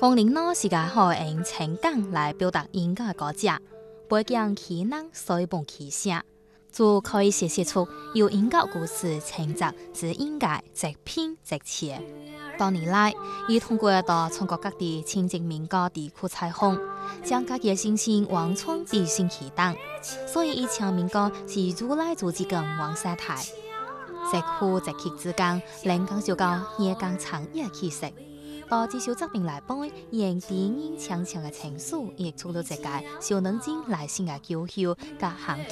红绫呢是个好用情感来表达音乐的歌者，背景气囊随伴起声，就可以写出有音乐故事情节之音乐直拼直切。多年来，伊通过到全国各地亲近民歌地区采访，将家己的心情往创地心启动，所以伊唱民歌是如来自己跟往生态。直呼直气之间，人讲就到夜间长夜气息。到这首作品来讲，用电影强强的情绪，亦触到一个小能精内心的求救，甲行